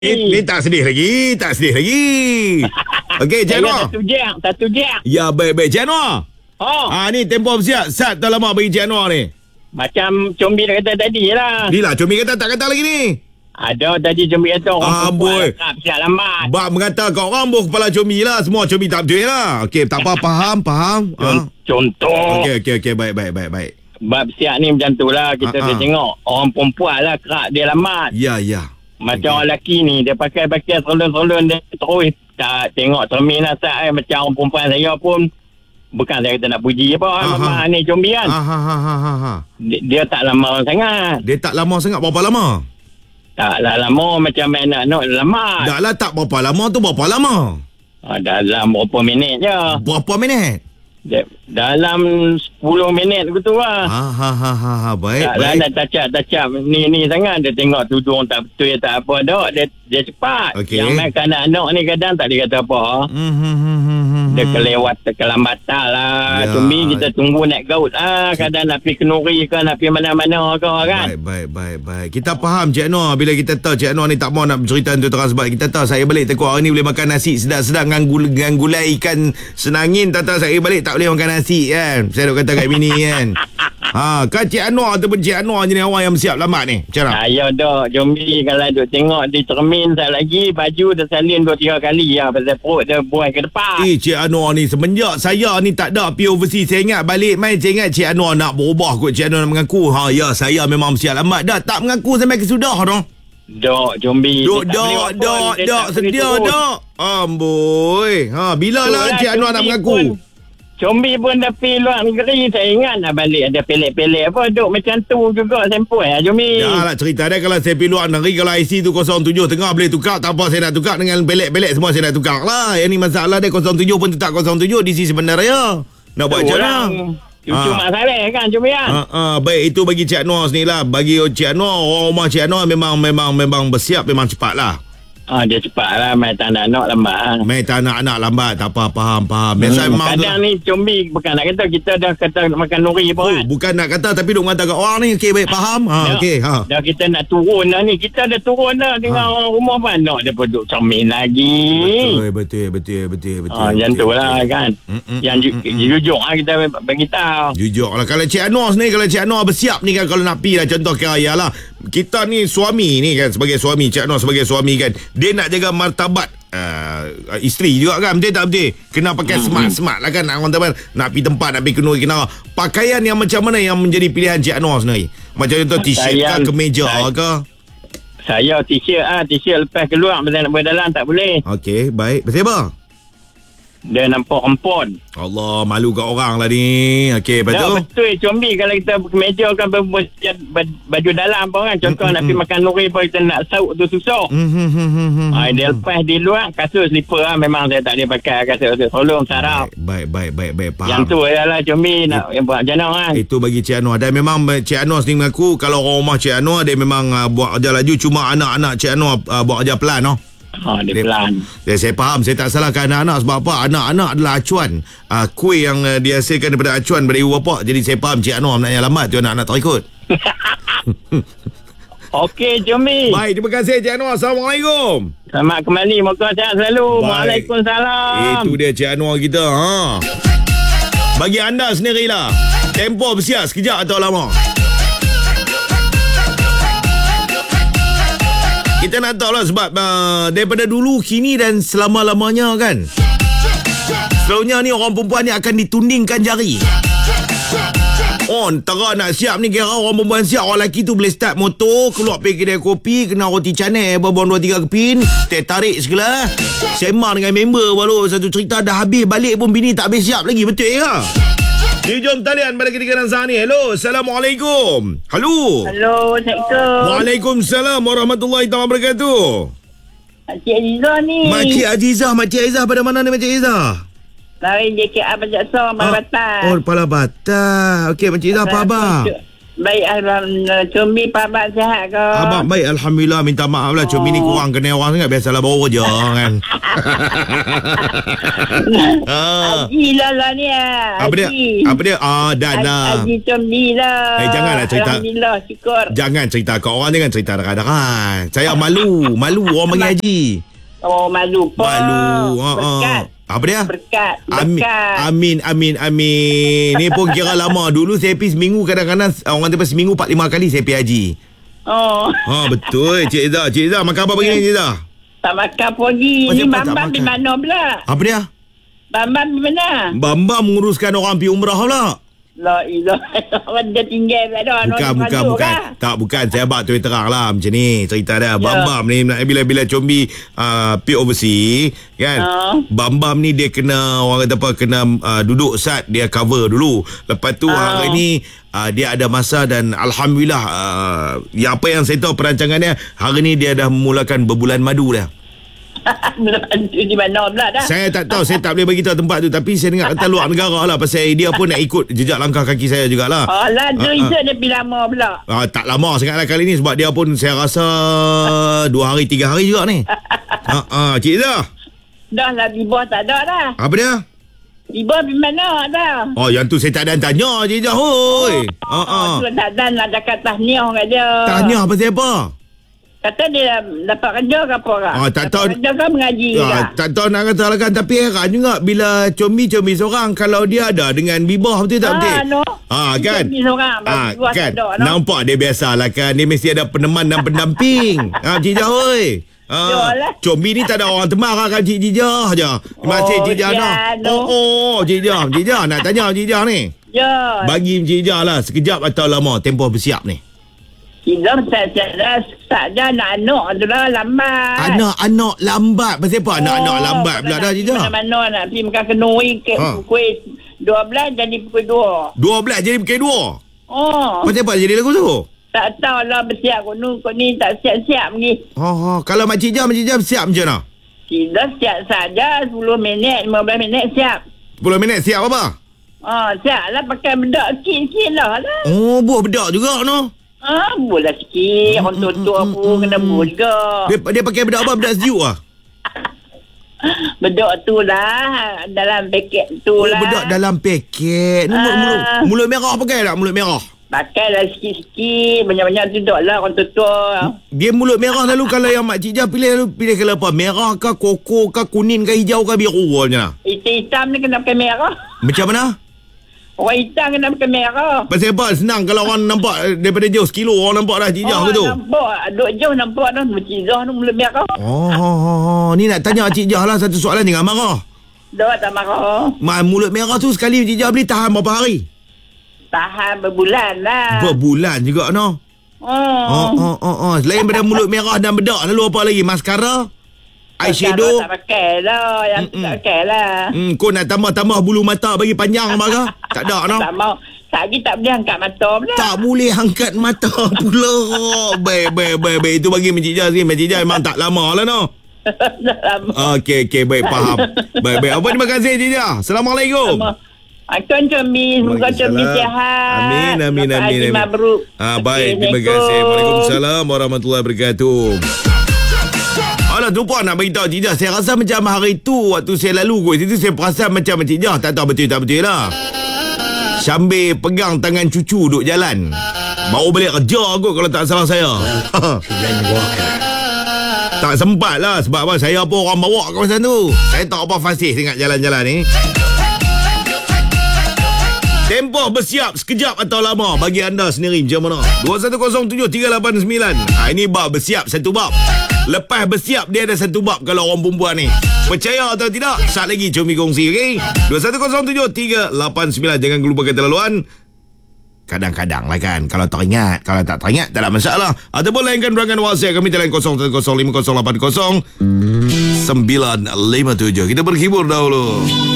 Ni tak sedih lagi. Okey, Cik Anwar. Satu jam. Ya, baik. Cik Anwar. Ni tempoh bersiap. Sat dah lama bagi Cik Anwar ni. Macam Combi dah kata tadi lah. Ni lah, Combi kata tak kata lagi ni. Ada tadi Combi kata orang boy. Siap lambat. Bak mengata kat orang buh kepala Combi lah. Semua Combi tak betul lah. Okey, tak apa. Faham. Contoh. Okey. Baik. Bab siap ni macam tu lah. Kita tengok orang perempuan lah kerak dia lambat. Ya. Macam orang lelaki ni, dia pakai solon-solon dia terus tak tengok cermin lah sat macam orang perempuan saya pun bukan saya kata nak puji apa Mama ni Combi kan. Dia tak lama sangat. Dia tak lama sangat. Berapa lama? Taklah lama macam main nak lama. Dah lah, tak berapa lama tu berapa lama? Dalam berapa minit je. Berapa minit? Dalam 10 minit gitu lah. Baik. Taklah nak touch-up ni sangat. Dia tengok tudung tak betul tak apa dah. Dia cepat. Yang main anak-anak ni kadang tak dia kata apa. Dia kelambatan lah. Combi kita tunggu naik gaut lah. Kadang nak pergi Kenuri ke, nak pergi mana-mana ke kan. Baik. Kita faham Cik Anwar. Bila kita tahu Cik Anwar ni tak mau nak bercerita tu terang sebab kita tahu saya balik tekuk hari ni boleh makan nasi sedap-sedap dengan gulai ikan senangin. Tak tahu saya balik tak boleh makan nasi kan. Saya duk kata kat bini kan. Kan Cik Anwar ataupun Cik Anwar jenis awak yang bersiap lambat ni. Macam mana? Ya dah. Combi kalau duk tengok di cermin saya lagi baju tersalin 2-3 kali lah. Pasal perut dia buai ke depan. Cik Anwar ni semenjak saya ni tak ada pergi overseas. Saya ingat balik main. Saya ingat Cik Anwar nak berubah kot. Cik Anwar nak mengaku. Ya saya memang bersiap lambat. Dah tak mengaku sampai kesudah dah. Dok Combi. Dok sedia dok. Amboi. Bila lah Cik Anwar nak mengaku? Combi pun dah pergi luar negeri. Saya ingat nak balik ada pelik-pelik apa. Duk macam tu juga sampul Combi. Dah lah cerita dia kalau saya pergi luar negeri. Kalau IC tu 07 tengah boleh tukar. Tak apa saya nak tukar. Dengan pelik-pelik semua saya nak tukar lah. Yang ni masalah dia 07 pun tetap 07. DC sebenarnya nak buat macam mana? Cucu Mak Saleh kan Combi kan. Baik itu bagi Cik Anwar sini lah. Bagi Cik Anwar, orang rumah Cik Anwar memang bersiap. Memang cepat lah. Dia cepat lah. Main tak nak lambat. Main tak nak lambat. Tak apa. Faham. Biasa kadang ni Combi bukan nak kata kita dah kata makan nori apa kan. Bukan nak kata tapi duk mengata kat orang ni. Okey baik faham. Dah kita nak turun dah ni. Kita dah turun dah dengan orang rumah mana dia pun duk cermin lagi. Betul. Yang tu lah kan. Yang jujur lah kita bagi tahu. Jujur lah. Kalau Cik Anwar ni, kalau Cik Anwar bersiap ni kan, kalau nak pergi lah contoh kaya lah. Kita ni suami ni kan, sebagai suami, Cik Anwar sebagai suami kan, dia nak jaga martabat isteri juga kan, betul tak betul? Kena pakai smart lah kan. Orang teman nak pergi tempat, nak pergi Kenuri, kena pakaian yang macam mana yang menjadi pilihan Cik Anwar sendiri? Macam contoh t-shirt ke, kemeja ke? Saya t-shirt lepas keluar, pasal nak buat dalam tak boleh. Okey, baik. Pasal apa? Dia nampak empon. Allah, malu kat orang lah ni. Okey, betul. Betul Combi. Kalau kita kemeja kan baju dalam pun kan. Contoh nak pergi makan nori pun kita nak sauk tu susah. Dia lepas di luar kasut slipper lah. Memang saya tak boleh pakai kasut tolong sarap. Baik, faham. Yang tu adalah Combi nak buat macam mana kan. Itu bagi Cik Anwar. Dan memang Cik Anwar sendiri mengaku kalau orang rumah Cik Anwar dia memang buat kerja laju. Cuma anak-anak Cik Anwar buat kerja pelan dia pelan. Saya faham. Saya tak salahkan anak-anak. Sebab apa? Anak-anak adalah acuan. Kuih yang dihasilkan daripada acuan daripada ibu bapa. Jadi saya faham Cik Anwar naknya lambat tu anak-anak terikut. Okey Combi. Baik, terima kasih Cik Anwar. Assalamualaikum. Selamat kembali. Moga sihat selalu. Waalaikumsalam. Itu dia Cik Anwar kita. Bagi anda sendirilah, tempoh bersiap sekejap atau lama? Kita nak tahu lah sebab daripada dulu, kini dan selama-lamanya kan, selalunya ni orang perempuan ni akan ditundingkan jari. Tera nak siap ni, kira orang perempuan siap. Orang lelaki tu boleh start motor, keluar pergi kedai kopi, kena roti canai berbon 2-3 kepin, tarik segala. Sembang dengan member baru satu cerita dah habis, balik pun bini tak habis siap lagi. Betul ke? Jom talian pada ketika dan saat ni. Hello, Assalamualaikum. Halo, Assalamualaikum. Waalaikumsalam warahmatullahi wabarakatuh. Makcik Azizah ni. Makcik Azizah pada mana ni Makcik Azizah? Lain JKA Pajak Som, Pala Batang. Pala Batang. Okey, Makcik Azizah apa khabar? Baik, Alhamdulillah. Cumi Pak Abang sihat ke? Abang baik, Alhamdulillah. Minta maaf lah. Cumi ni kurang kena orang sangat. Biasalah bawa je kan. Haji lah ni. Apa dia? Apa dia? Dan lah. Haji Cumi lah. Janganlah cerita. Alhamdulillah, syukur. Jangan cerita kat orang. Jangan cerita dekat-dekat. Saya malu. Malu orang panggil Haji. Oh, malu pun. Malu. Berkat. Apa dia? Berkat. Amin. Ni pun kira lama. Dulu saya pergi seminggu. Kadang-kadang orang kata seminggu 4-5 kali saya pergi haji. Oh. Betul. Cik Izzah makan apa pagi ni, Cik Izzah? Tak makan pagi. Ni Bambam di mana pula? Apa dia? Bambam di mana? Bambam menguruskan orang pergi umrah pula. La ilaha. Orang dia tinggal dah. Bukan. Tak, bukan. Saya abang tu terang lah macam ni. Cerita dia. Bambam ni bila Combi pergi overseas kan. Bambam ni dia kena, orang kata apa, kena duduk sat. Dia cover dulu. Lepas tu hari ni dia ada masa dan Alhamdulillah apa yang saya tahu perancangannya, hari ni dia dah memulakan berbulan madu dah. Di mana pula dah? Saya tak tahu. Saya tak boleh beritahu tempat tu. Tapi saya dengar kata luar negara lah. Pasal dia pun nak ikut jejak langkah kaki saya jugalah. Alah, dia pergi lama pula. Tak lama sangatlah kali ni. Sebab dia pun saya rasa 2 hari 3 hari juga ni. Cik Izzah. Dah lah, Biba tak ada dah. Apa dia? Biba pergi mana dah? Yang tu saya tak ada tanya Cik Izzah. Hoi. Tu tak ada nak cakap tahniah kat dia. Tahniah pasal apa? Kata dia dapat kerja ke apa orang? Tak tahu. Kerja ke mengaji ke? Tak tahu nak kata lah kan. Tapi heran juga bila Combi seorang. Kalau dia ada dengan Bibah, betul tak betul? Kan? Combi seorang. Kan? Nampak dia biasalah kan. Dia mesti ada peneman dan pendamping. Cik Jah oi. Combi ni tak ada orang temar kan Cik Jah je. Masih Cik Jah dah. Cik Jah nak tanya Cik Jah ni. Ya. Bagi Cik Jah lah, sekejap atau lama tempoh bersiap ni? Kita saja anak-anak tu lah lambat. Anak-anak lambat. Pasal apa anak-anak lambat pula dah Cik Jah? Mana-mana nak pergi makan kenuri pukul 12 jadi pukul 2. 12 jadi pukul 2? Pasal apa jadi lagu tu? Tak tahulah bersiap kot ni tak siap-siap lagi. Kalau Makcik Jam siap macam mana? Kita siap saja 10 minit, 15 minit siap. 10 minit siap apa? Siap lah pakai bedak sikit lah. Buat bedak juga no? Buat lah sikit. Orang tua-tua pun kena buat juga. Dia pakai bedak apa? Bedak sejuk lah? Bedak tu lah. Dalam paket tu lah. Bedak dalam paket. Mulut merah pakai tak? Mulut merah? Pakai lah sikit-sikit. Banyak-banyak tu duduk lah orang tua-tua. Dia mulut merah lalu kalau yang Makcik Jah pilih kalau apa? Merah ke, koko ke, kuning ke, hijau ke, biru macam mana? Hitam ni kena pakai merah. Macam mana? Orang hitam kena pakai merah. Pasal apa? Senang kalau orang nampak daripada jauh sekilo orang nampak dah Cik Jah ke tu? Nampak. Duduk jauh nampak dah. Cik Jah tu mulut merah. Ni nak tanya Cik Jah lah satu soalan. Jangan marah. Tak marah. Mulut merah tu sekali Cik Jah beli tahan berapa hari? Tahan berbulan lah. Berbulan juga no? Selain daripada mulut merah dan bedak, lalu apa lagi? Maskara? Eyeshadow? Tak pakai lah. Yang tu tak pakai lah. Kau nak tambah bulu mata bagi panjang apa? Tak ada no? Tak mau. Lagi tak boleh angkat mata pula. Tak boleh angkat mata pula. Baik. Itu bagi Makcik Jah sikit. Makcik Jah memang tak lama lah no? Okey, baik, faham. Baik. Apa terima kasih Cik Jah. Assalamualaikum. Tuan Combi, semoga Combi sihat. Amin. Mabruk. Baik, terima kasih. Waalaikumsalam warahmatullahi wabarakatuh. Alah, lupa nak beritahu Cik Jah. Saya rasa macam hari tu waktu saya lalu kot situ, saya perasan macam Cik Jah. Tak tahu betul tak betul lah. Sambil pegang tangan cucu duduk jalan. Baru balik kerja kot kalau tak salah saya. Tak sempat lah. Sebab apa? Saya pun orang bawa kawasan tu. Saya tak apa fasih sangat jalan-jalan ni. Tempoh bersiap sekejap atau lama bagi anda sendiri macam mana? 2107-389. Ini bab bersiap satu bab. Lepas bersiap dia ada satu bab kalau orang perempuan ni. Percaya atau tidak? Saat lagi Combi kongsi, okey? 2107-389. Jangan lupa kata laluan. Kadang-kadang lah kan. Kalau teringat. Kalau tak teringat, tak ada masalah. Ataupun lainkan berangan WhatsApp kami talian 0105080957. Kita berhibur dahulu.